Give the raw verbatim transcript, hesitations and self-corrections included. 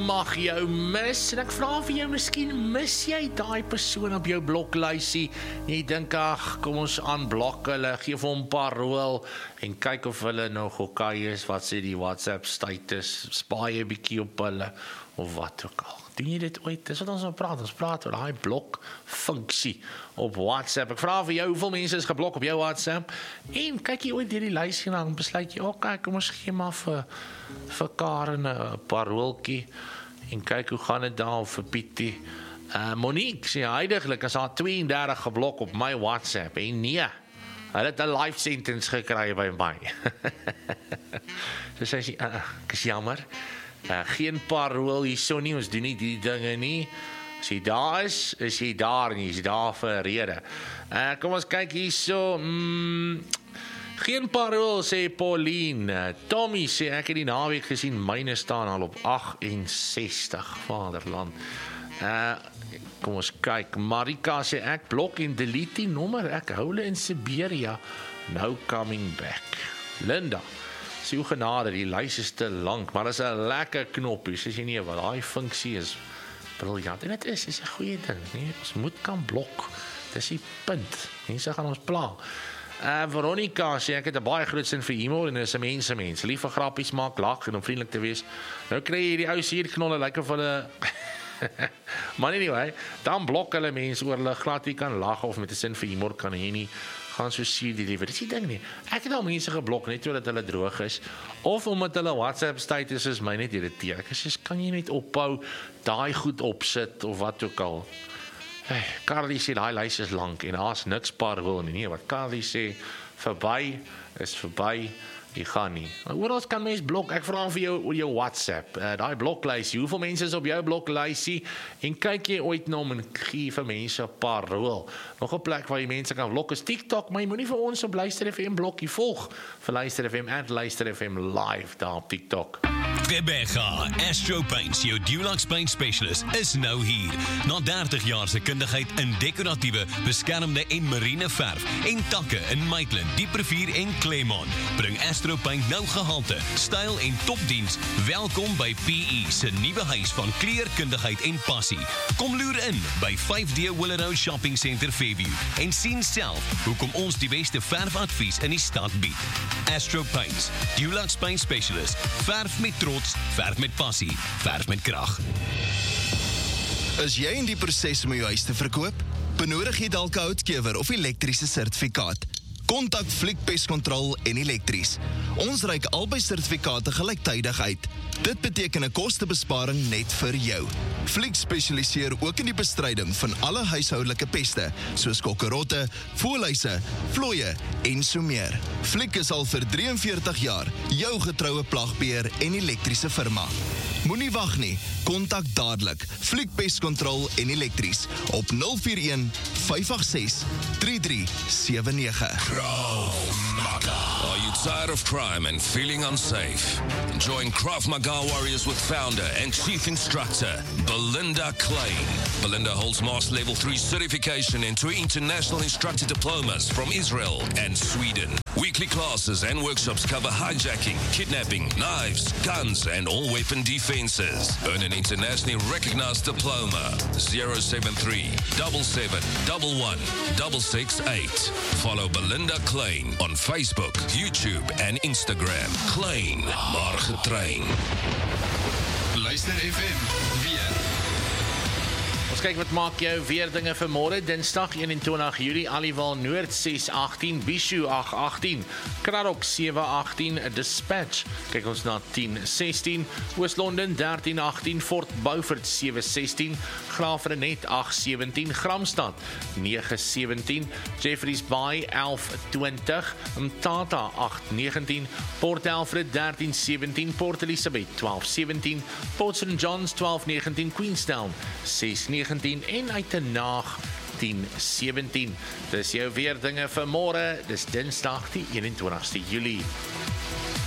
mag jou mis, en ek vra vir jou, miskien mis jy daai persoon op jou bloklysie, en jy dink, ag, kom ons aanblok hulle, geef hom 'n paar rool, en kyk of hulle nog okay is, wat sê die WhatsApp status, spaai 'n bietjie op hulle, of wat ook al. Doen jy dit ooit? Dis wat ons nou praat, ons praat oor daai blokfunksie op WhatsApp. Ek vra vir jou, hoeveel mense is geblok op jou WhatsApp? En kyk jy ooit deur die lysie na, en besluit jy, okay, kom ons gee maar vir, vir Karen 'n parooltjie, en kyk hoe gaan dit daar, of vir Pietie. Uh, Monique sê, huidiglik is haar twee en dertig geblok op my WhatsApp, en nee, hulle het 'n life sentence gekry by my. So sê sy, uh, ek is jammer, Uh, geen parool hierso nie, ons doen nie die dinge nie. As jy daar is, is jy daar nie, is jy daar vir 'n rede. Uh, kom ons kyk hierso, mm, geen parool, sê Pauline. Tommy sê, ek het die naweek gesien, myne staan al op agt en sestig, vaderland. Uh, kom ons kyk, Marika sê, ek blok en delete die nommer, ek hou hulle in Siberia, no coming back. Linda sê, hoe genade, die lys is te lank, maar is 'n lekker knoppie, sê jy nie, wat daai funksie is briljant, en dit is, is 'n goeie ding, nie? Ons moet kan blok, dis die punt, mense gaan ons pla. Uh, Veronica sê, ek het 'n baie groot sin vir humor, en is 'n mense mens, lief vir grappies maak, lag, en om vriendelik te wees. Nou kry jy die ou sierknolle, lyk of hulle, maar anyway, dan blok hulle mense oor hulle glad nie kan lag, of met 'n sin vir humor kan hy nie, gaan so sier die liewe. Dit is die ding nie. Ek het al mense geblok, net omdat hulle droog is, of omdat hulle WhatsApp status is my net irriteer. Ek sê, kan jy net ophou, daai goed opsit, of wat ook al. Hey, Carly sê, daai lys is lank, en daar's niks parool nie, nee, wat Carly sê, verby, is verby, jy gaan nie. Oral kan mens blok, ek vra vir jou oor jou WhatsApp, uh, daai bloklysie, hoeveel mense is op jou bloklysie, en kyk jy ooit na om en gee vir mense 'n paar rol. Nog 'n plek waar jy mense kan blok is TikTok, maar jy moenie vir ons op Luister F M blokkie volg, vir Luister F M, at Luister F M live daar op TikTok. Rebecca, Astro Paints, jou Dulux Paint Specialist, is nou hier. Na dertig jaar se kundigheid in dekoratiewe, beskermde en marine verf en takke in Maitland, Dieprevier en Claremont, bring Astro Paint nou gehalte, styl en topdiens. Welkom by P E se nuwe huis van kleurkundigheid en passie. Kom loer in by vyf D Willow Shopping Center Fairview en sien self hoekom ons die beste verfadvies in die stad bied. Astro Paints, Dulux Paint Specialist, verf met trots, verf met passie, verf met krag. Is jy in die proses om jou huis te verkoop? Benodig jy dalk 'n houtkewer of elektriese sertifikaat? Kontak Fliek Pest Control en Elektries. Ons reik albei sertifikate gelyktydig uit. Dit beteken 'n kostebesparing net vir jou. Fliek spesialiseer ook in die bestryding van alle huishoudelike peste, soos kokkerotte, voëlhuise, vlooie en so meer. Fliek is al vir drie en veertig jaar jou getroue plagbeheer en elektriese firma. Moenie wag nie, kontak dadelik Fliek Pest Control en Elektries op nul vier een, vyf agt ses, drie drie sewe nege. Krav Maga. Are you tired of crime and feeling unsafe? Join Krav Maga Warriors with founder and chief instructor Belinda Klein. Belinda holds Master Level three certification and two international instructor diplomas from Israel and Sweden. Weekly classes and workshops cover hijacking, kidnapping, knives, guns, and all weapon defenses. Earn an internationally recognized diploma. zero seven three, seven seven one one, six six eight. Follow Belinda Klein on Facebook, YouTube, and Instagram. Klein, maar getrain. Luister F M, weer. Ons kyk wat maak jou weer dinge vir môre, Dinsdag eenentwintig Julie, Aliwal Noord ses agttien, Bishu agt agttien, Kraddock sewe agttien, Dispatch, kyk ons na tien sestien, Oos-London dertien agttien, Fort Beaufort sewe sestien, Graafrenet agt sewentien, Gramstad nege sewentien, Jeffreys Bay elf twintig, Mtata agt negentien, Port Alfred dertien sewentien, Port Elizabeth twaalf sewentien, Port Saint John's twaalf negentien, Queenstown ses negentien en Uitenaag tien sewentien. Dis jou weer dinge vir môre, dis Dinsdag die eenentwintigste Julie.